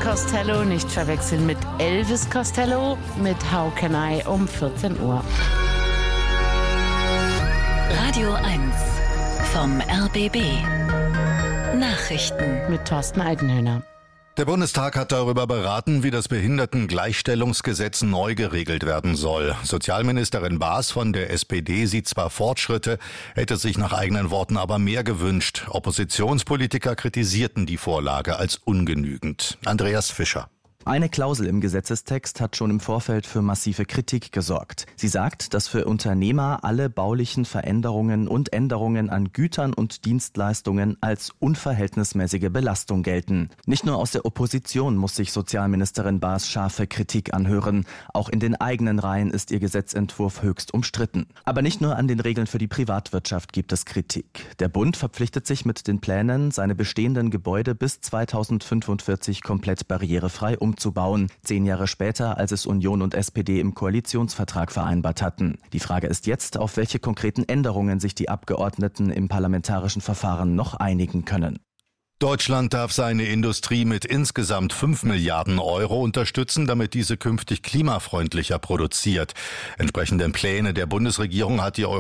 Costello, nicht verwechseln mit Elvis Costello, mit How Can I um 14 Uhr. Radio 1 vom RBB. Nachrichten Mit Thorsten Altenhöhner. Der Bundestag hat darüber beraten, wie das Behindertengleichstellungsgesetz neu geregelt werden soll. Sozialministerin Baas von der SPD sieht zwar Fortschritte, hätte sich nach eigenen Worten aber mehr gewünscht. Oppositionspolitiker kritisierten die Vorlage als ungenügend. Andreas Fischer. Eine Klausel im Gesetzestext hat schon im Vorfeld für massive Kritik gesorgt. Sie sagt, dass für Unternehmer alle baulichen Veränderungen und Änderungen an Gütern und Dienstleistungen als unverhältnismäßige Belastung gelten. Nicht nur aus der Opposition muss sich Sozialministerin Baas scharfe Kritik anhören. Auch in den eigenen Reihen ist ihr Gesetzentwurf höchst umstritten. Aber nicht nur an den Regeln für die Privatwirtschaft gibt es Kritik. Der Bund verpflichtet sich mit den Plänen, seine bestehenden Gebäude bis 2045 komplett barrierefrei umzubauen, 10 Jahre später, als es Union und SPD im Koalitionsvertrag vereinbart hatten. Die Frage ist jetzt, auf welche konkreten Änderungen sich die Abgeordneten im parlamentarischen Verfahren noch einigen können. Deutschland darf seine Industrie mit insgesamt 5 Milliarden Euro unterstützen, damit diese künftig klimafreundlicher produziert. Entsprechende Pläne der Bundesregierung hat die